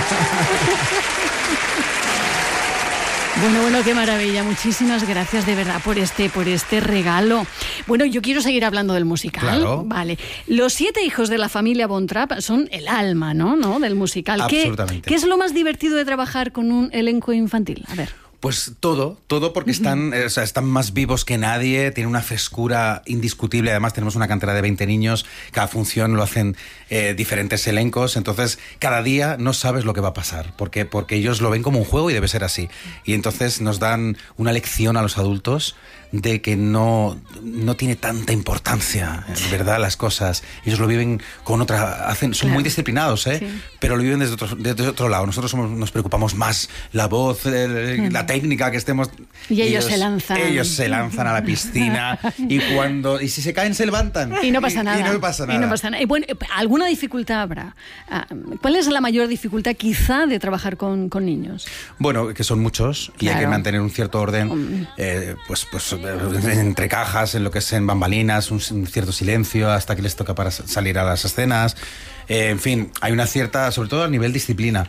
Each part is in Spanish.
Bueno, qué maravilla. Muchísimas gracias de verdad por este regalo. Bueno, yo quiero seguir hablando del musical. Claro. Vale. Los 7 hijos de la familia Von Trapp son el alma, ¿no? Del musical. Absolutamente. ¿Qué es lo más divertido de trabajar con un elenco infantil? A ver. Pues todo porque están más vivos que nadie, tienen una frescura indiscutible, además tenemos una cantera de 20 niños, cada función lo hacen diferentes elencos, entonces cada día no sabes lo que va a pasar, porque ellos lo ven como un juego y debe ser así, y entonces nos dan una lección a los adultos de que no tiene tanta importancia, ¿verdad?, las cosas. Ellos lo viven con otra... son muy disciplinados, Sí. pero lo viven desde otro lado. Nosotros nos preocupamos más la voz, la técnica, que estemos... Y ellos se lanzan. Ellos se lanzan a la piscina y si se caen se levantan. Y no pasa nada. Y no pasa nada. Y bueno, ¿alguna dificultad habrá? ¿Cuál es la mayor dificultad quizá de trabajar con niños? Bueno, que son muchos y hay que mantener un cierto orden, pues entre cajas, en lo que es en bambalinas, un cierto silencio hasta que les toca para salir a las escenas. En fin, hay una cierta, sobre todo a nivel disciplina.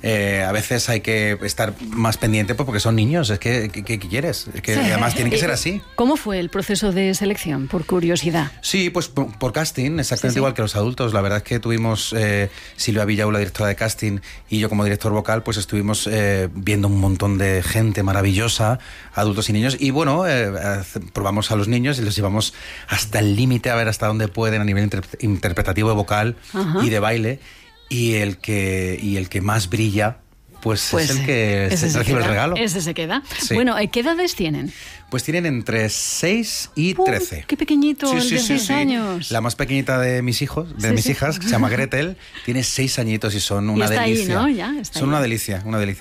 A veces hay que estar más pendiente porque son niños. Es que, ¿qué quieres? Es que además tiene que ser así. ¿Cómo fue el proceso de selección, por curiosidad? Sí, pues por casting, exactamente igual que los adultos. La verdad es que tuvimos Silvia Villau, la directora de casting, y yo como director vocal, pues estuvimos viendo un montón de gente maravillosa, adultos y niños, y bueno, probamos a los niños y los llevamos hasta el límite a ver hasta dónde pueden a nivel interpretativo de vocal y de baile. Y el que más brilla, pues es el que recibe el regalo. Ese se queda. Sí. Bueno, ¿qué edades tienen? Pues tienen entre 6 y 13. ¡Qué pequeñito! El de 6 años. La más pequeñita de mis hijas, que se llama Gretel, tiene 6 añitos y son una delicia. Ahí, ¿no? Ya está son ahí. una delicia.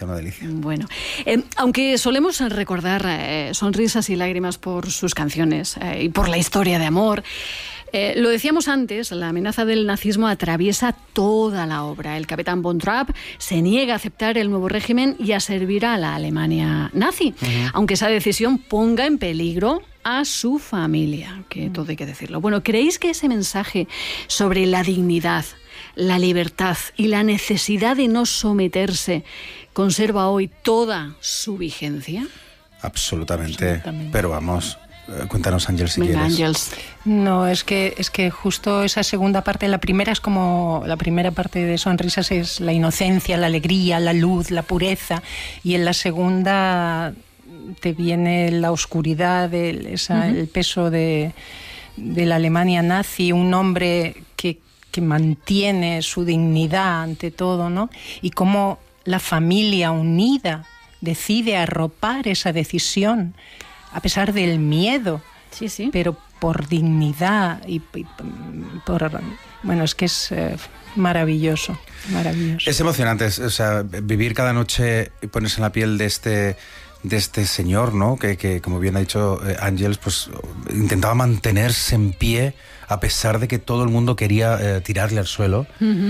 Bueno, aunque solemos recordar sonrisas y lágrimas por sus canciones y por la historia de amor, lo decíamos antes, la amenaza del nazismo atraviesa toda la obra. El capitán Von Trapp se niega a aceptar el nuevo régimen y a servir a la Alemania nazi, aunque esa decisión ponga en peligro a su familia, que todo hay que decirlo. Bueno, ¿creéis que ese mensaje sobre la dignidad, la libertad y la necesidad de no someterse conserva hoy toda su vigencia? Absolutamente. Pero vamos... Cuéntanos, Ángel, si quieres. Ángels. No, es que justo esa segunda parte, la primera parte de Sonrisas es la inocencia, la alegría, la luz, la pureza, y en la segunda te viene la oscuridad, el peso de la Alemania nazi, un hombre que mantiene su dignidad ante todo, ¿no? Y cómo la familia unida decide arropar esa decisión a pesar del miedo, pero por dignidad y por... Bueno, es que es maravilloso. Es emocionante, vivir cada noche y ponerse en la piel de este señor, ¿no? Que como bien ha dicho Ángels, pues intentaba mantenerse en pie a pesar de que todo el mundo quería tirarle al suelo.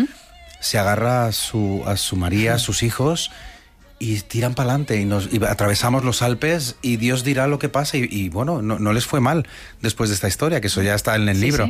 Se agarra a su María, a sus hijos, y tiran para adelante y atravesamos los Alpes y Dios dirá lo que pasa y bueno, no les fue mal después de esta historia, que eso ya está en el libro.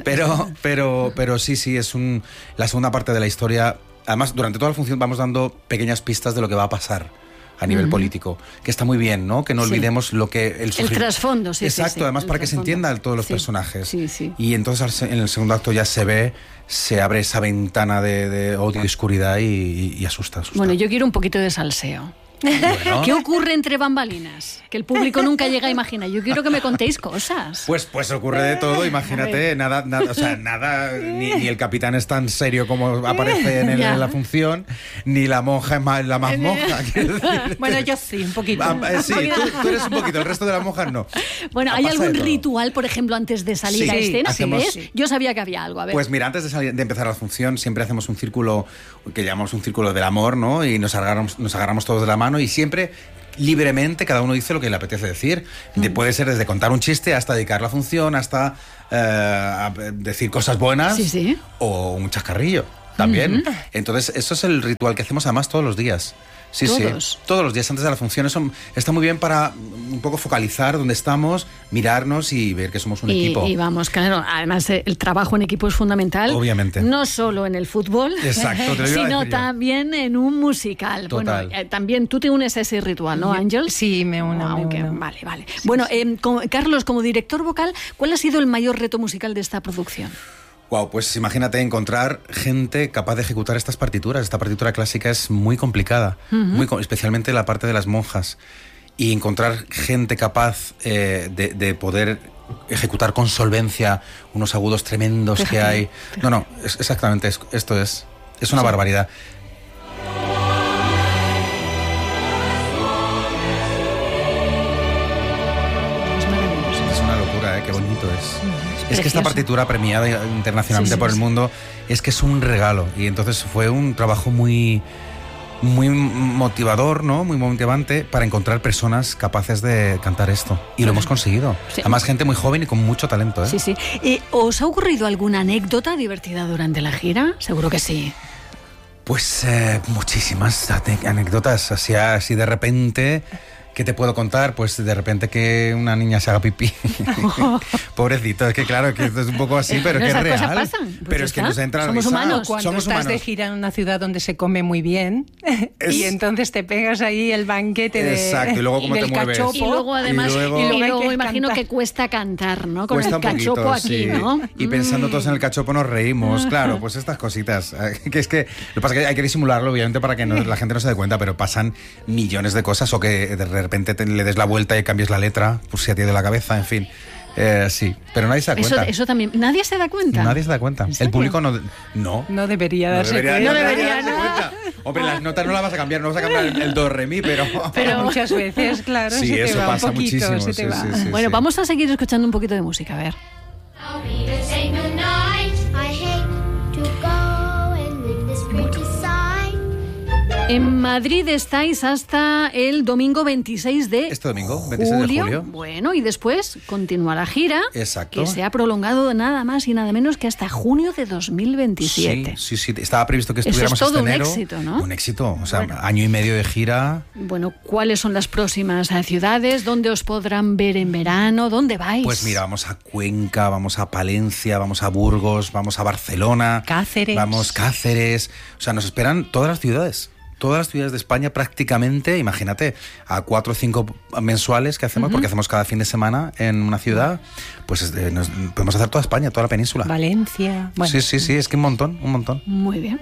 Pero sí, es la segunda parte de la historia. Además, durante toda la función vamos dando pequeñas pistas de lo que va a pasar a nivel político, que está muy bien, ¿no? Que no olvidemos lo que... El trasfondo, Exacto, además para que se entiendan todos los personajes. Sí. Y entonces en el segundo acto ya se abre esa ventana de odio y oscuridad y asusta. Bueno, yo quiero un poquito de salseo. Bueno. ¿Qué ocurre entre bambalinas? Que el público nunca llega a imaginar. Yo quiero que me contéis cosas. Pues ocurre de todo, imagínate, nada, ni el capitán es tan serio como aparece en la función, ni la monja es la más monja. Bueno, yo sí, un poquito. Sí, tú eres un poquito, el resto de las monjas no. Bueno, ¿hay algún ritual, por ejemplo, antes de salir a escena? ¿Sí? Yo sabía que había algo, a ver. Pues mira, antes de empezar la función siempre hacemos un círculo que llamamos un círculo del amor, ¿no? Y nos agarramos todos de la mano y siempre libremente cada uno dice lo que le apetece decir. Puede ser desde contar un chiste hasta dedicar la función, hasta decir cosas buenas o un chascarrillo. también. Entonces, eso es el ritual que hacemos además todos los días. Sí, ¿Todos? sí, todos los días antes de la función. Eso está muy bien para un poco focalizar dónde estamos, mirarnos y ver que somos un equipo. Y vamos, claro, además el trabajo en equipo es fundamental. Obviamente. No solo en el fútbol, Exacto, te lo iba a sino decir yo. también en un musical. Total. Bueno, también tú te unes a ese ritual, ¿no, Ángel? Sí, me uno. Vale. Bueno, Carlos, como director vocal, ¿cuál ha sido el mayor reto musical de esta producción? Wow, pues imagínate encontrar gente capaz de ejecutar estas partituras. Esta partitura clásica es muy complicada, especialmente la parte de las monjas. Y encontrar gente capaz de poder ejecutar con solvencia unos agudos tremendos que hay. No, exactamente, esto es una barbaridad. Es una locura, qué bonito es. Es que esta partitura premiada internacionalmente por el mundo es que es un regalo, y entonces fue un trabajo muy motivador, ¿no? Muy motivante para encontrar personas capaces de cantar esto, y lo hemos conseguido. Sí. Además, gente muy joven y con mucho talento, ¿eh? Sí. ¿Os ha ocurrido alguna anécdota divertida durante la gira? Seguro que sí. Pues muchísimas anécdotas, así de repente. ¿Qué te puedo contar? Pues de repente que una niña se haga pipí. Pobrecito, es que claro, que esto es un poco así, pero que es real. Cosas pasan. Pues pero es que nos entra somos risa. humanos. Cuando estás de gira en una ciudad donde se come muy bien y entonces te pegas ahí el banquete Exacto, y luego cómo te mueves. Cachopo, y luego además, y luego imagino que cuesta cantar, ¿no? Con cuesta el cachopo poquito, aquí, sí. ¿no? Y pensando todos en el cachopo nos reímos, claro, pues estas cositas. Que es que lo que pasa es que hay que disimularlo, obviamente, para que la gente no se dé cuenta, pero pasan millones de cosas, o que de repente le des la vuelta y cambies la letra, pues si a ti de la cabeza, en fin. Sí, pero nadie se da cuenta. Eso también, ¿nadie se da cuenta? Nadie se da cuenta. El público no debería darse cuenta. No debería. Hombre, las notas no las vas a cambiar, no vas a cambiar el do, re, mi, pero muchas veces, claro, sí, se eso te va pasa un poquito, muchísimo. se te va. Bueno, vamos a seguir escuchando un poquito de música, a ver. En Madrid estáis hasta el domingo 26 de este domingo, 26 de julio. Bueno, y después continúa la gira. Exacto. Que se ha prolongado nada más y nada menos que hasta junio de 2027. Sí. Estaba previsto que estuviéramos hasta enero. Un éxito, ¿no? Un éxito, o sea, año y medio de gira. Bueno, ¿cuáles son las próximas ciudades? ¿Dónde os podrán ver en verano? ¿Dónde vais? Pues mira, vamos a Cuenca, vamos a Palencia, vamos a Burgos, vamos a Barcelona. Cáceres. O sea, nos esperan todas las ciudades. Todas las ciudades de España prácticamente, imagínate, a 4 o 5 mensuales que hacemos, porque hacemos cada fin de semana en una ciudad, pues podemos hacer toda España, toda la península. Valencia. Bueno. Sí, es que un montón. Muy bien.